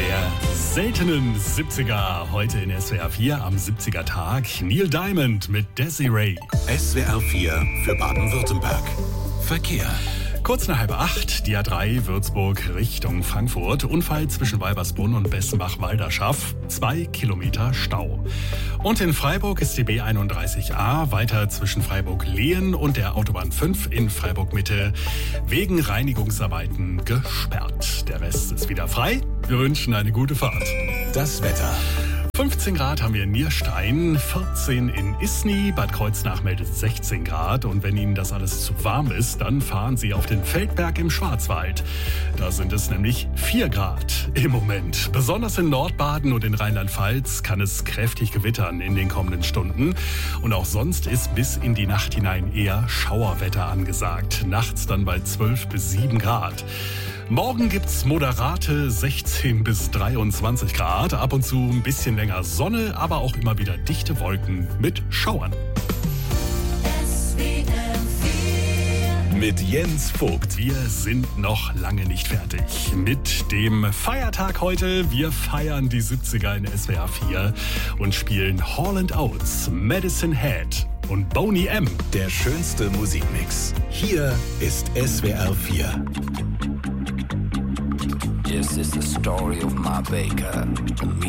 Der seltenen 70er, heute in SWR 4 am 70er Tag. Neil Diamond mit Desiree. SWR 4 für Baden-Württemberg. Verkehr. Kurz nach 7:30, die A3 Würzburg Richtung Frankfurt. Unfall zwischen Weibersbrunn und Bessenbach-Walderschaff. 2 Kilometer Stau. Und in Freiburg ist die B31a weiter zwischen Freiburg-Lehen und der Autobahn 5 in Freiburg-Mitte wegen Reinigungsarbeiten gesperrt. Der Rest ist wieder frei. Wir wünschen eine gute Fahrt. Das Wetter. 15 Grad haben wir in Nierstein, 14 in Isny, Bad Kreuznach meldet 16 Grad. Und wenn Ihnen das alles zu warm ist, dann fahren Sie auf den Feldberg im Schwarzwald. Da sind es nämlich 4 Grad im Moment. Besonders in Nordbaden und in Rheinland-Pfalz kann es kräftig gewittern in den kommenden Stunden. Und auch sonst ist bis in die Nacht hinein eher Schauerwetter angesagt. Nachts dann bei 12 bis 7 Grad. Morgen gibt's moderate 16 bis 23 Grad, ab und zu ein bisschen länger Sonne, aber auch immer wieder dichte Wolken mit Schauern. Mit Jens Vogt. Wir sind noch lange nicht fertig mit dem Feiertag heute. Wir feiern die 70er in SWR 4 und spielen Hall & Oates, Medicine Hat und Boney M. Der schönste Musikmix. Hier ist SWR 4. This is the story of my baker, the